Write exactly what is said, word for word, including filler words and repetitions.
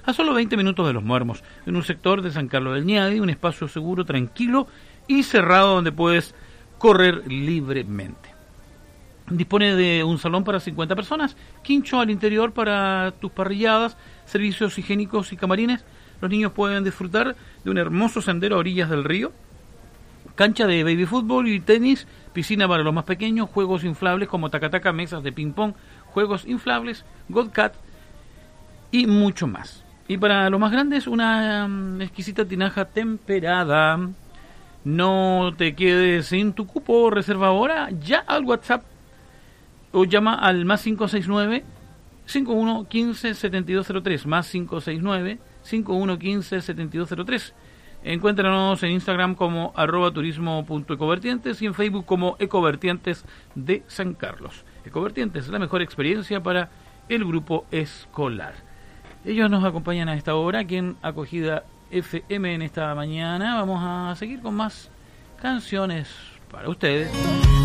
a solo veinte minutos de Los Muermos, en un sector de San Carlos del Ñadi, un espacio seguro, tranquilo y cerrado donde puedes correr libremente. Dispone de un salón para cincuenta personas, quincho al interior para tus parrilladas, servicios higiénicos y camarines. Los niños pueden disfrutar de un hermoso sendero a orillas del río, cancha de baby fútbol y tenis, piscina para los más pequeños, juegos inflables como tacataca, mesas de ping pong, juegos inflables, Godcat y mucho más. Y para los más grandes, una um, exquisita tinaja temperada. No te quedes sin tu cupo, reserva ahora ya al WhatsApp o llama al más cinco seis nueve, cinco uno uno cinco, siete dos cero tres, más cinco seis nueve, cinco uno uno cinco, siete dos cero tres. Encuéntranos en Instagram como arroba turismo punto ecovertientes y en Facebook como Ecovertientes de San Carlos. Ecovertientes, la mejor experiencia para el grupo escolar. Ellos nos acompañan a esta hora, aquí en Acogida F M en esta mañana. Vamos a seguir con más canciones para ustedes.